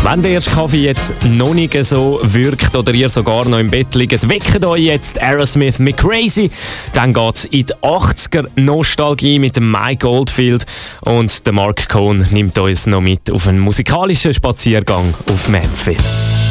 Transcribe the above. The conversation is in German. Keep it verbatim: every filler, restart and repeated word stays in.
Wenn der erste Kaffee jetzt noch nicht so wirkt oder ihr sogar noch im Bett liegt, weckt euch jetzt Aerosmith mit Crazy. Dann geht es in die achtziger-Nostalgie mit dem Mike Oldfield und der Mark Cohn nimmt uns noch mit auf einen musikalischen Spaziergang auf Memphis.